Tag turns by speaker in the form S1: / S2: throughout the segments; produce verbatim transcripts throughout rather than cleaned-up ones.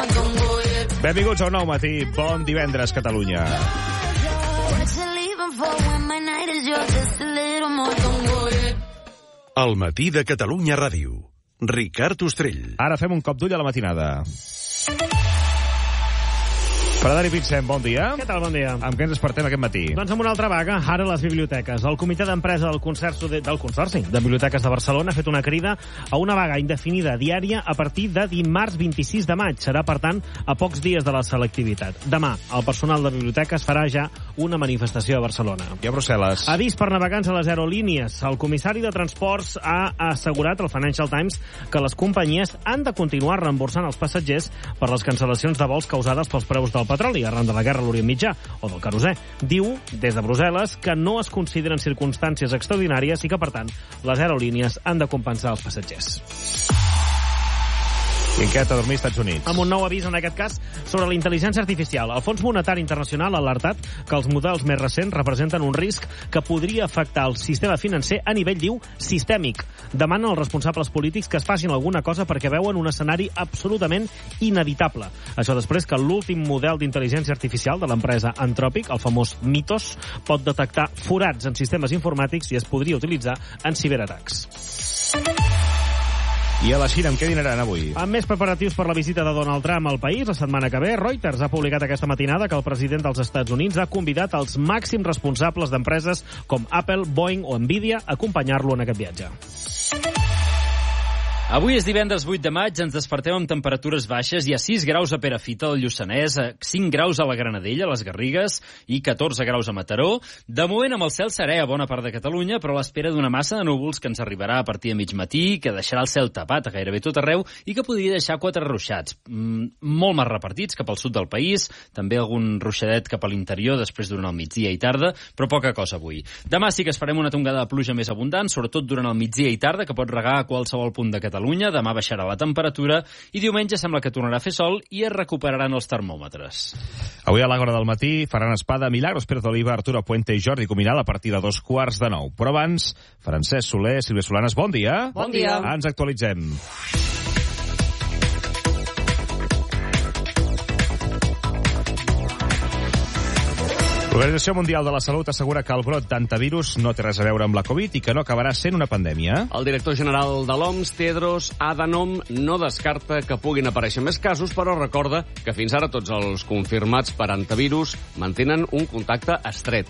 S1: Benvinguts a un nou matí. Bon divendres, Catalunya.
S2: El matí de Catalunya Ràdio. Ricard Ostrell.
S1: Ara fem un cop d'ull a la matinada. Frederic Vincent, bon dia.
S3: Què tal, bon dia?
S1: Amb què ens despertem aquest matí?
S3: Doncs amb una altra vaga, ara a les biblioteques. El comitè d'empresa del Consorci de, del Consorci de Biblioteques de Barcelona ha fet una crida a una vaga indefinida diària a partir de dimarts vint-i-sis de maig. Serà, per tant, a pocs dies de la selectivitat. Demà, el personal de biblioteques farà ja una manifestació a Barcelona.
S1: I a Brussel·les?
S3: Avís per navegants a les aerolínies. El comissari de Transports ha assegurat al Financial Times que les companyies han de continuar reemborsant els passatgers per les cancel·lacions de vols causades pels preus del petroli arran de la guerra a l'Orient Mitjà o del querosè. Diu, des de Brussel·les, que no es consideren circumstàncies extraordinàries i que, per tant, les aerolínies han de compensar els passatgers.
S1: I en què ha de dormir als Estats Units?
S3: Amb un nou avís, en aquest cas, sobre la intel·ligència artificial. El Fons Monetari Internacional ha alertat que els models més recents representen un risc que podria afectar el sistema financer a nivell, diu, sistèmic. Demanen als responsables polítics que es facin alguna cosa perquè veuen un escenari absolutament inevitable. Això després que l'últim model d'intel·ligència artificial de l'empresa Anthropic, el famós Mythos, pot detectar forats en sistemes informàtics i es podria utilitzar en ciberatacs.
S1: I a la Xina, amb què dinaran avui?
S3: Amb més preparatius per la visita de Donald Trump al país la setmana que ve, Reuters ha publicat aquesta matinada que el president dels Estats Units ha convidat els màxims responsables d'empreses com Apple, Boeing o Nvidia a acompanyar-lo en aquest viatge.
S4: Avui és divendres vuit de maig, ens despertem amb temperatures baixes. Hi ha sis graus a Perafita, al Lluçanès, cinc graus a la Granadella, a les Garrigues, i catorze graus a Mataró. De moment, amb el cel serè a bona part de Catalunya, però a l'espera d'una massa de núvols que ens arribarà a partir de mig matí, que deixarà el cel tapat a gairebé tot arreu i que podria deixar quatre ruixats, mm, molt més repartits cap al sud del país, també algun ruixadet cap a l'interior després durant el migdia i tarda, però poca cosa avui. Demà sí que esperem una tongada de pluja més abundant, sobretot durant el migdia i tarda, que pot regar a qualsevol punt de Catalunya. Catalunya, demà baixarà la temperatura i diumenge sembla que tornarà a fer sol i es recuperaran els termòmetres.
S1: Avui a l'Àgora del matí faran espada Milagros Pérez d'Oliva, Arturo Puente i Jordi Cuminal a partir de dos quarts de nou. Però abans, Francesc Soler, Sílvia Solanes, bon dia.
S3: Bon dia.
S1: Ens actualitzem. L'Organització Mundial de la Salut assegura que el brot d'antivirus no té res a veure amb la Covid i que no acabarà sent una pandèmia.
S5: El director general de l'O M S, Tedros Adhanom, no descarta que puguin aparèixer més casos, però recorda que fins ara tots els confirmats per antivirus mantenen un contacte estret.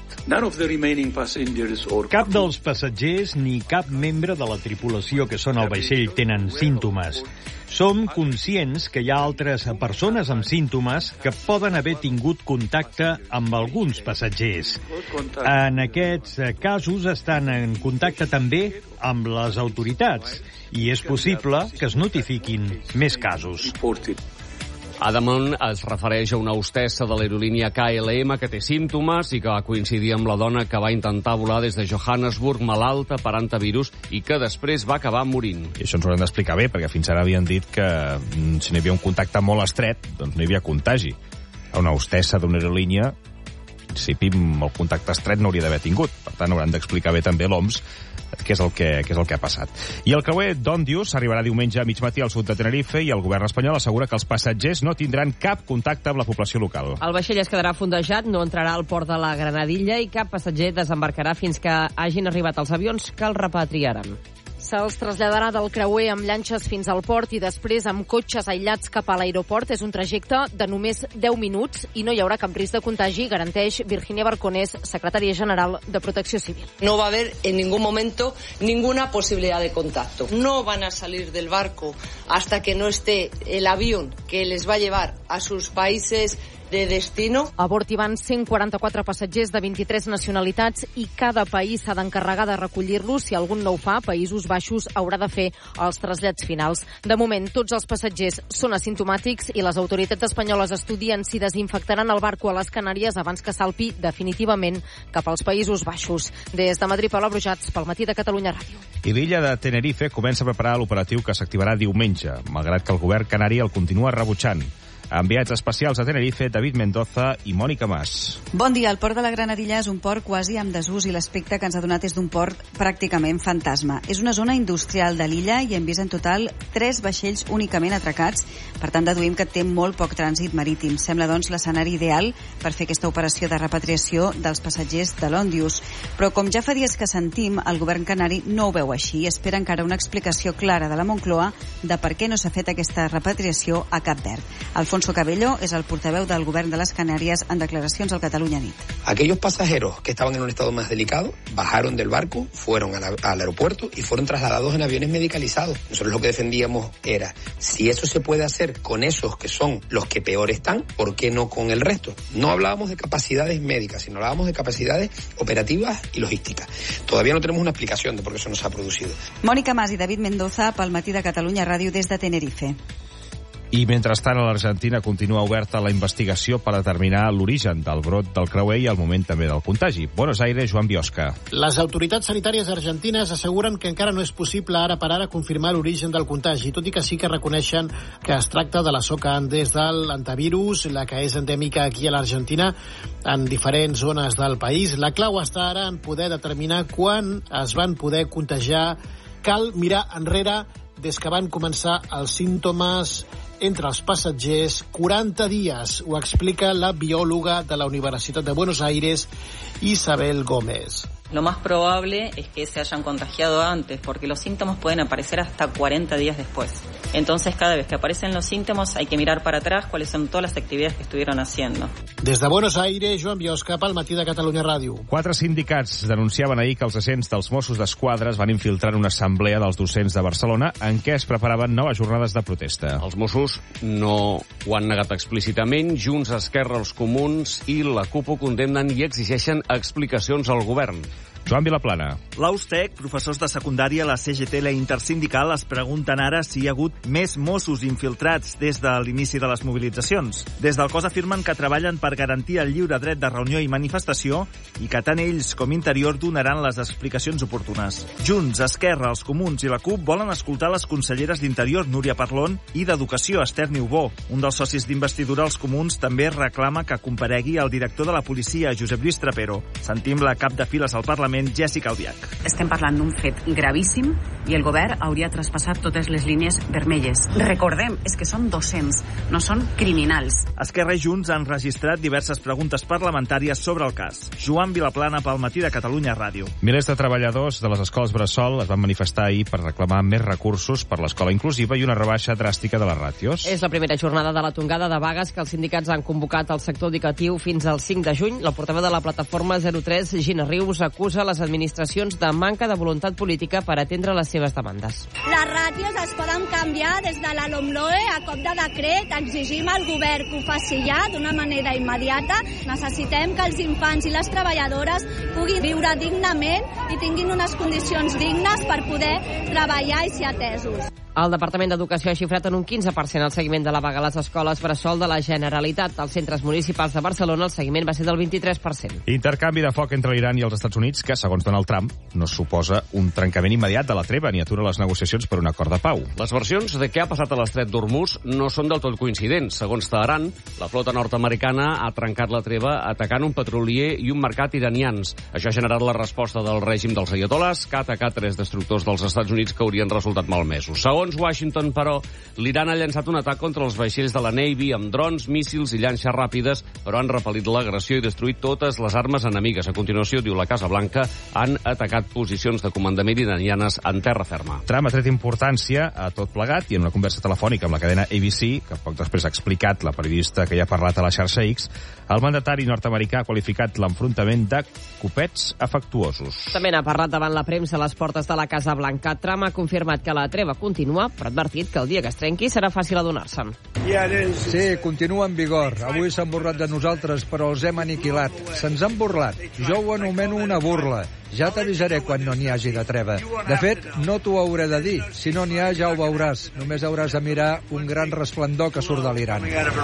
S6: Cap dels passatgers ni cap membre de la tripulació que són al vaixell tenen símptomes. Som conscients que hi ha altres persones amb símptomes que poden haver tingut contacte amb alguns passatgers. En aquests casos estan en contacte també amb les autoritats i és possible que es notifiquin més casos.
S5: Adhanom es refereix a una hostessa de l'aerolínia K L M que té símptomes i que va coincidir amb la dona que va intentar volar des de Johannesburg malalta per antivirus i que després va acabar morint.
S1: I això ens ho haurem d'explicar bé, perquè fins ara havien dit que si n'hi havia un contacte molt estret, doncs no hi havia contagi. A una hostessa d'una aerolínia, en principi, el contacte estret no hauria d'haver tingut. Per tant, hauran d'explicar bé també l'O M S què és el que, què és el que ha passat. I el creuer Dondius arribarà diumenge a mig matí al sud de Tenerife i el govern espanyol assegura que els passatgers no tindran cap contacte amb la població local.
S7: El vaixell es quedarà fondejat, no entrarà al port de la Granadilla i cap passatger desembarcarà fins que hagin arribat els avions que el repatriaran.
S8: Se'ls traslladarà del creuer amb llanxes fins al port i després amb cotxes aïllats cap a l'aeroport. És un trajecte de només deu minuts i no hi haurà cap risc de contagi, garanteix Virginia Barconés, secretària general de Protecció Civil.
S9: No va a haber en ningún momento ninguna posibilidad de contacto. No van a salir del barco hasta que no esté el avión que les va a llevar a sus países de destino.
S8: A bord hi van cent quaranta-quatre passatgers de vint-i-tres nacionalitats i cada país s'ha d'encarregar de recollir-los. Si algun no ho fa, Països Baixos haurà de fer els trasllats finals. De moment, tots els passatgers són asimptomàtics i les autoritats espanyoles estudien si desinfectaran el barco a les Canàries abans que salpi definitivament cap als Països Baixos. Des de Madrid, Paula Brujats, pel Matí de Catalunya Ràdio.
S1: I l'illa de Tenerife comença a preparar l'operatiu que s'activarà diumenge, malgrat que el govern canari el continua rebutjant. Enviats especials a Tenerife, David Mendoza i Mònica Mas.
S10: Bon dia. El port de la Granadilla és un port quasi amb desús i l'aspecte que ens ha donat és d'un port pràcticament fantasma. És una zona industrial de l'illa i hem vist en total tres vaixells únicament atracats. Per tant, deduïm que té molt poc trànsit marítim. Sembla, doncs, l'escenari ideal per fer aquesta operació de repatriació dels passatgers de l'Òndius. Però, com ja fa dies que sentim, el govern canari no ho veu així i espera encara una explicació clara de la Moncloa de per què no s'ha fet aquesta repatriació a Cap Verd. Alfonso Cabello és el portaveu del govern de les Canàries en declaracions al Catalunya Nit.
S11: Aquellos pasajeros que estaban en un estado más delicado bajaron del barco, fueron a la, al aeropuerto y fueron trasladados en aviones medicalizados. Nosotros lo que defendíamos era, si eso se puede hacer con esos que son los que peor están, ¿por qué no con el resto? No hablábamos de capacidades médicas, sino hablábamos de capacidades operativas y logísticas. Todavía no tenemos una explicación de por qué eso no se ha producido.
S10: Mònica Mas i David Mendoza pel matí de Catalunya Ràdio des de Tenerife.
S1: I mentrestant, a l'Argentina continua oberta la investigació per determinar l'origen del brot del creuer i el moment també del contagi. Buenos Aires, Joan Biosca.
S12: Les autoritats sanitàries argentines asseguren que encara no és possible ara per ara confirmar l'origen del contagi, tot i que sí que reconeixen que es tracta de la soca Andes de l'antivirus, la que és endèmica aquí a l'Argentina, en diferents zones del país. La clau està ara en poder determinar quan es van poder contagiar. Cal mirar enrere des que van començar els símptomes entre els passatgers, quaranta dies, ho explica la biòloga de la Universitat de Buenos Aires, Isabel Gómez.
S13: Lo más probable es que se hayan contagiado antes, porque los síntomas pueden aparecer hasta cuarenta días después. Entonces, cada vez que aparecen los síntomas, hay que mirar para atrás cuáles son todas las actividades que estuvieron haciendo.
S12: Des de Buenos Aires, Joan Biosca, pel matí de Catalunya Ràdio.
S1: Quatre sindicats denunciaven ahir que els agents dels Mossos d'Esquadra es van infiltrar en una assemblea dels docents de Barcelona en què es preparaven noves jornades de protesta.
S5: Els Mossos no ho han negat explícitament. Junts, Esquerra, els Comuns i la CUP ho condemnen i exigeixen explicacions al govern.
S1: Joan Vilaplana.
S14: L'Austec, professors de secundària, la C G T i la Intersindical es pregunten ara si hi ha hagut més Mossos infiltrats des de l'inici de les mobilitzacions. Des del cos afirmen que treballen per garantir el lliure dret de reunió i manifestació i que tant ells com Interior donaran les explicacions oportunes. Junts, Esquerra, els Comuns i la CUP volen escoltar les conselleres d'Interior, Núria Parlon, i d'Educació, Esther Niubó. Un dels socis d'investidura, els Comuns, també reclama que comparegui el director de la policia, Josep Lluís Trapero. Sentim la cap de files al Parlament, Jessica Albiach.
S15: Estem parlant d'un fet gravíssim i el govern hauria traspassat totes les línies vermelles. Recordem, és que són docents, no són criminals.
S14: Esquerra i Junts han registrat diverses preguntes parlamentàries sobre el cas. Joan Vilaplana pel matí de Catalunya Ràdio.
S1: Milers de treballadors de les escoles bressol es van manifestar ahir per reclamar més recursos per l'escola inclusiva i una rebaixa dràstica de les ràtios.
S7: És la primera jornada de la tongada de vagues que els sindicats han convocat al sector educatiu fins al cinc de juny. La portaveu de la plataforma zero tres, Gina Rius, acusa les administracions de manca de voluntat política per atendre les seves demandes.
S16: Les ràtios es poden canviar des de la LOMLOE a cop de decret. Exigim al govern que ho faci ja d'una manera immediata. Necessitem que els infants i les treballadores puguin viure dignament i tinguin unes condicions dignes per poder treballar i ser atesos.
S7: El Departament d'Educació ha xifrat en un quinze per cent el seguiment de la vaga a les escoles bressol de la Generalitat. Als centres municipals de Barcelona el seguiment va ser del vint-i-tres per cent.
S1: Intercanvi de foc entre l'Iran i els Estats Units que, segons Donald Trump, no suposa un trencament immediat de la treva ni atura les negociacions per un acord de pau.
S5: Les versions de què ha passat a l'estret d'Hormuz no són del tot coincidents. Segons Teheran, la flota nord-americana ha trencat la treva atacant un petrolier i un mercat iranians. Això ha generat la resposta del règim dels ayatolás, que ha atacat tres destructors dels Estats Units que haurien resultat malmesos. Segons Washington, però, l'Iran ha llançat un atac contra els vaixells de la Navy amb drons, míssils i llanxes ràpides, però han repel·lit l'agressió i destruït totes les armes enemigues. A continuació, diu la Casa Blanca, han atacat posicions de comandament iranianes en terra ferma.
S1: Trump ha tret importància a tot plegat i en una conversa telefònica amb la cadena A B C, que poc després ha explicat la periodista que ja ha parlat a la xarxa X, el mandatari nord-americà ha qualificat l'enfrontament de copets afectuosos.
S7: També n'ha parlat davant la premsa a les portes de la Casa Blanca. Trump ha confirmat que la treva continua, però ha advertit que el dia que es trenqui serà fàcil adonar-se'n.
S17: Sí, continua en vigor. Avui s'han burlat de nosaltres, però els hem aniquilat. Se'ns han burlat. Jo ho anomeno una burla. Ja t'avisaré quan no n'hi hagi de treva. De fet, no t'ho hauré de dir. Si no n'hi ha, ja ho veuràs. Només hauràs de mirar un gran resplendor que surt de l'Iran.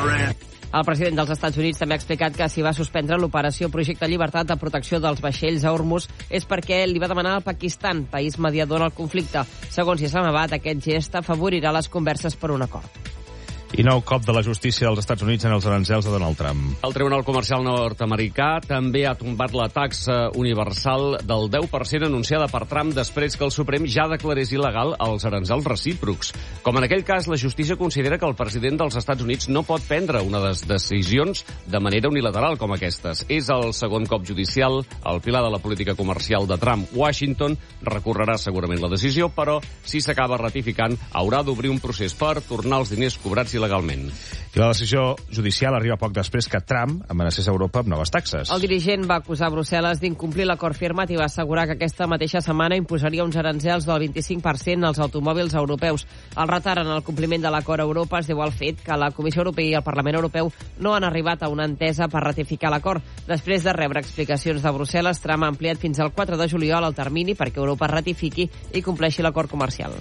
S7: El president dels Estats Units també ha explicat que si va suspendre l'operació Projecte Llibertat de protecció dels vaixells a Hormuz és perquè li va demanar al Pakistan, país mediador en el conflicte. Segons Islamabad, aquest gest afavorirà les converses per un acord.
S1: I nou cop de la justícia dels Estats Units en els aranzels de Donald Trump.
S5: El Tribunal Comercial nord-americà també ha tombat la taxa universal del deu per cent anunciada per Trump després que el Suprem ja declarés il·legal els aranzels recíprocs. Com en aquell cas, la justícia considera que el president dels Estats Units no pot prendre una de les decisions de manera unilateral com aquestes. És el segon cop judicial, el pilar de la política comercial de Trump. Washington recorrerà segurament la decisió, però si s'acaba ratificant haurà d'obrir un procés per tornar els diners cobrats legalment.
S1: I la decisió judicial arriba poc després que Trump amenacés Europa amb noves taxes.
S7: El dirigent va acusar Brussel·les d'incomplir l'acord firmat i va assegurar que aquesta mateixa setmana imposaria uns aranzels del vint-i-cinc per cent als automòbils europeus. El retard en el compliment de l'acord a Europa es deu al fet que la Comissió Europea i el Parlament Europeu no han arribat a una entesa per ratificar l'acord. Després de rebre explicacions de Brussel·les, Trump ha ampliat fins al quatre de juliol el termini perquè Europa ratifiqui i compleixi l'acord comercial.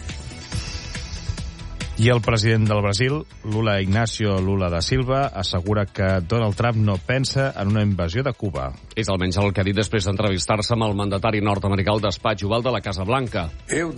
S1: I el president del Brasil, Lula Ignacio Lula da Silva, assegura que Donald Trump no pensa en una invasió de Cuba.
S5: És almenys el que ha dit després d'entrevistar-se amb el mandatari nord-americà al despatx oval de la Casa Blanca.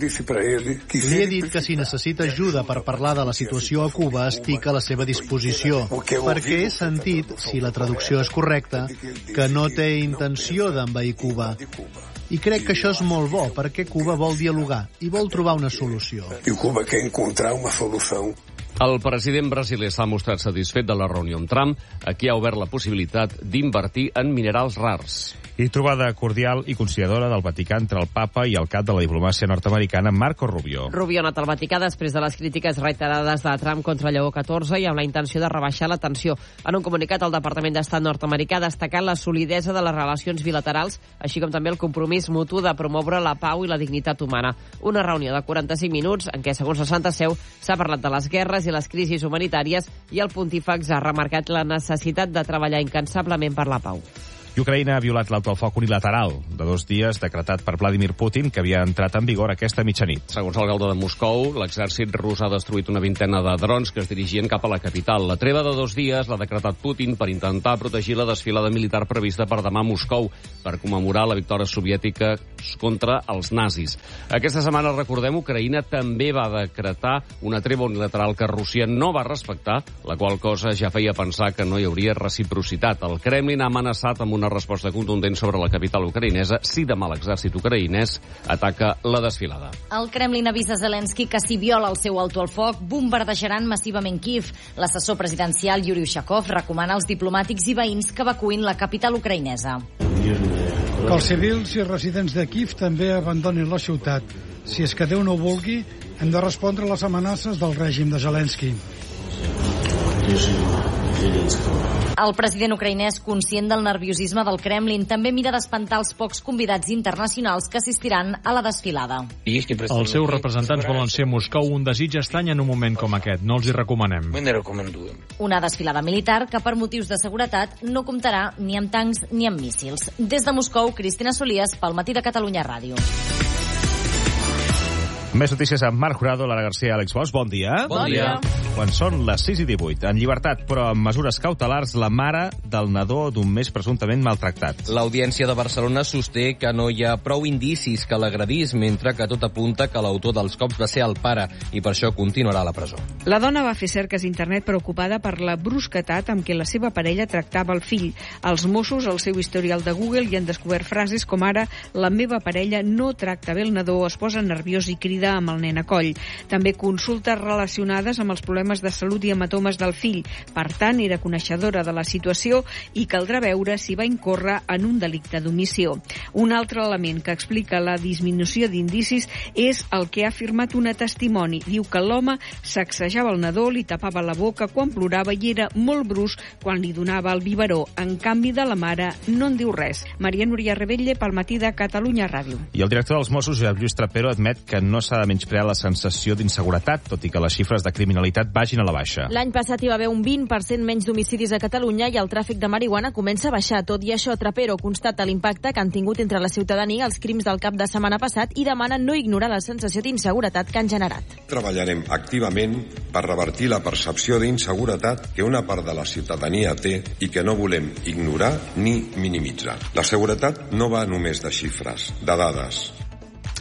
S12: Li he dit que si necessita ajuda per parlar de la situació a Cuba, estic a la seva disposició, perquè he sentit, si la traducció és correcta, que no té intenció d'envair Cuba. I crec que això és molt bo, perquè Cuba vol dialogar i vol trobar una solució.
S18: I Cuba quer encontrar una solució.
S5: El president brasiler s'ha mostrat satisfet de la reunió amb Trump, a qui ha obert la possibilitat d'invertir en minerals rars.
S1: I trobada cordial i conciliadora del Vaticà entre el papa i el cap de la diplomàcia nord-americana, Marco Rubio.
S7: Rubio ha anat al Vaticà després de les crítiques reiterades de Trump contra Lleó catorze i amb la intenció de rebaixar la tensió. En un comunicat, el Departament d'Estat nord-americà ha destacat la solidesa de les relacions bilaterals, així com també el compromís mutu de promoure la pau i la dignitat humana. Una reunió de quaranta-cinc minuts en què, segons la Santa Seu, s'ha parlat de les guerres i les crisis humanitàries i el pontífex ha remarcat la necessitat de treballar incansablement per la pau.
S1: I Ucraïna ha violat l'alto al foc unilateral de dos dies decretat per Vladimir Putin, que havia entrat en vigor aquesta mitjanit.
S5: Segons el Galde de Moscou, l'exèrcit rus ha destruït una vintena de drons que es dirigien cap a la capital. La treva de dos dies l'ha decretat Putin per intentar protegir la desfilada militar prevista per demà a Moscou, per commemorar la victòria soviètica contra els nazis. Aquesta setmana, recordem, Ucraïna també va decretar una treva unilateral que Rússia no va respectar, la qual cosa ja feia pensar que no hi hauria reciprocitat. El Kremlin ha amenaçat amb una resposta contundent sobre la capital ucraïnesa si demà l'exèrcit ucraïnès ataca la desfilada.
S8: El Kremlin avisa Zelensky que si viola el seu alto al foc, bombardejaran massivament Kiev. L'assessor presidencial Yuri Ushakov recomana als diplomàtics i veïns que evacuïn la capital ucraïnesa.
S19: Que els civils i residents de Kiev també abandonin la ciutat. Si és que Déu no ho vulgui, hem de respondre a les amenaces del règim de Zelensky.
S8: El president ucraïnès, conscient del nerviosisme del Kremlin, també mira d'espantar els pocs convidats internacionals que assistiran a la desfilada.
S20: Els seus representants volen ser a Moscou, un desig estrany en un moment com aquest. No els hi recomanem.
S8: Una desfilada militar que per motius de seguretat no comptarà ni amb tancs ni amb míssils. Des de Moscou, Cristina Solies, pel Matí de Catalunya Ràdio.
S1: Més notícies amb Marc Jurado, Lara García, Àlex Bosch. Bon dia.
S8: Bon dia.
S1: Quan són les sis i divuit, en llibertat, però amb mesures cautelars, la mare del nadó d'un mes presumptament maltractat.
S21: L'Audiència de Barcelona sosté que no hi ha prou indicis que l'agredís, mentre que tot apunta que l'autor dels cops va ser el pare i per això continuarà a la presó.
S22: La dona va fer cerques a internet preocupada per la brusquetat amb què la seva parella tractava el fill. Els Mossos, al seu historial de Google, hi han descobert frases com ara «La meva parella no tracta bé el nadó, es posa nerviós i crida amb el nen a coll». També consultes relacionades amb els problemes de salut i hematomes del fill. Per tant, era coneixedora de la situació i caldrà veure si va incórrer en un delicte d'omissió. Un altre element que explica la disminució d'indicis és el que ha afirmat una testimoni. Diu que l'home sacsejava el nadó, li tapava la boca quan plorava i era molt brusc quan li donava el biberó. En canvi, de la mare no en diu res. Maria Núria Rebelle, pel Matí de Catalunya Ràdio.
S1: I el director dels Mossos, Josep Lluís Trapero, admet que no s'ha de menysprear la sensació d'inseguretat, tot i que les xifres de criminalitat vagin a la baixa.
S23: L'any passat hi va haver un vint per cent menys d'homicidis a Catalunya i el tràfic de marihuana comença a baixar. Tot i això, Trapero constata l'impacte que han tingut entre la ciutadania els crims del cap de setmana passat i demana no ignorar la sensació d'inseguretat que han generat.
S24: Treballarem activament per revertir la percepció d'inseguretat que una part de la ciutadania té i que no volem ignorar ni minimitzar. La seguretat no va només de xifres, de dades.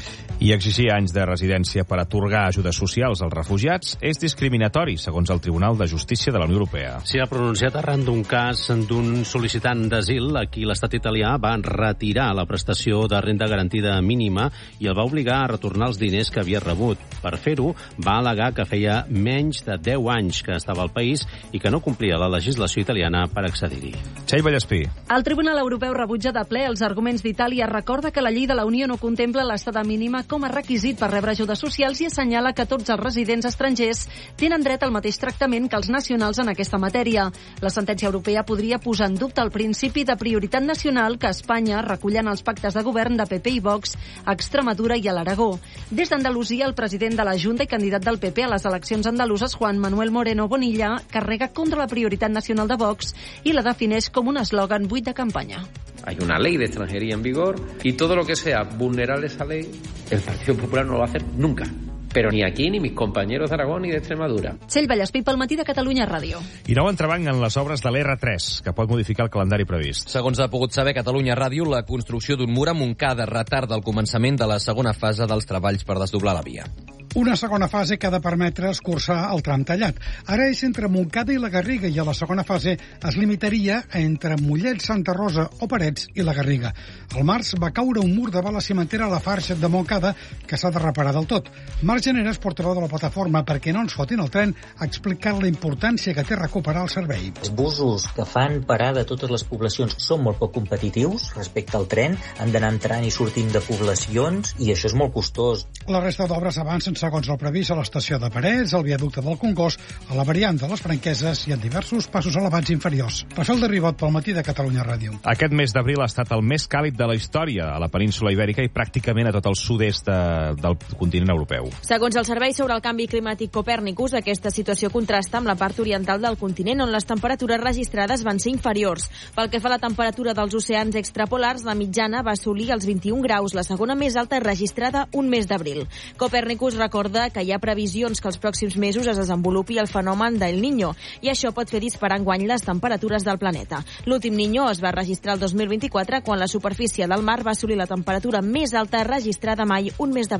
S1: I exigir anys de residència per atorgar ajudes socials als refugiats és discriminatori, segons el Tribunal de Justícia de la Unió Europea.
S2: S'hi ha pronunciat arran d'un cas d'un sol·licitant d'asil a qui l'estat italià va retirar la prestació de renda garantida mínima i el va obligar a retornar els diners que havia rebut. Per fer-ho, va al·legar que feia menys de deu anys que estava al país i que no complia la legislació italiana per accedir-hi.
S1: Txell Vallespí.
S3: El Tribunal Europeu rebutja de ple els arguments d'Itàlia, recorda que la llei de la Unió no contempla l'estada mínima com a requisit per rebre ajudes socials i assenyala que tots els residents estrangers tenen dret al mateix tractament que els nacionals en aquesta matèria. La sentència europea podria posar en dubte el principi de prioritat nacional que Espanya recull en els pactes de govern de P P i Vox a Extremadura i a l'Aragó. Des d'Andalusia, el president de la Junta i candidat del P P a les eleccions andaluses, Juan Manuel Moreno Bonilla, carrega contra la prioritat nacional de Vox i la defineix com un eslògan buit de campanya.
S4: Hay una ley de extranjería en vigor y todo lo que sea vulnerar esa ley, el Partido Popular no lo va a hacer nunca. Pero ni aquí ni mis compañeros de Aragón ni de Extremadura.
S3: Txell Vallespí pel matí de Catalunya Ràdio.
S1: I nou entrebanc en les obres de l'R tres, que pot modificar el calendari previst.
S21: Segons ha pogut saber Catalunya Ràdio, la construcció d'un mur a Montcada retarda el començament de la segona fase dels treballs per desdoblar la via.
S19: Una segona fase que ha de permetre escurçar el tram tallat. Ara és entre Montcada i la Garriga i a la segona fase es limitaria entre Mollet, Santa Rosa o Parets i la Garriga. Al març va caure un mur davant la cimentera a la Farxa de Montcada que s'ha de reparar del tot. Marc Generes, portaveu de la plataforma Perquè no ens fotin el tren, ha explicat la importància que té recuperar el servei.
S6: Els busos que fan parada a totes les poblacions són molt poc competitius respecte al tren, han d'anar entrant i sortint de poblacions i això és molt costós.
S19: La resta d'obres avancen segons el previst a l'estació de Parets, al viaducte del Congost, a la variant de les Franqueses i en diversos passos elevats inferiors. Rafael de Ribot pel matí de Catalunya Ràdio.
S1: Aquest mes d'abril ha estat el més càlid de la història a la península Ibèrica i pràcticament a tot el sud-est de, del continent europeu.
S23: Segons el Servei sobre el Canvi Climàtic Copèrnicus, aquesta situació contrasta amb la part oriental del continent, on les temperatures registrades van ser inferiors. Pel que fa a la temperatura dels oceans extrapolars, la mitjana va assolir els vint-i-un graus, la segona més alta registrada un mes d'abril. Copèrnicus recorda que hi ha previsions que els pròxims mesos es desenvolupi el fenomen del Niño i això pot fer disparar enguany les temperatures del planeta. L'últim Niño es va registrar el dos mil vint-i-quatre quan la superfície del mar va assolir la temperatura més alta registrada mai un mes d'abril.